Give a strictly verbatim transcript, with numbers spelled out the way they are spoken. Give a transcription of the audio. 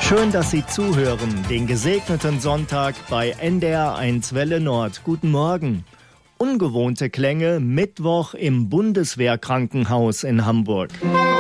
Schön, dass Sie zuhören, den gesegneten Sonntag bei N D R eins Welle Nord. Guten Morgen. Ungewohnte Klänge, Mittwoch im Bundeswehrkrankenhaus in Hamburg.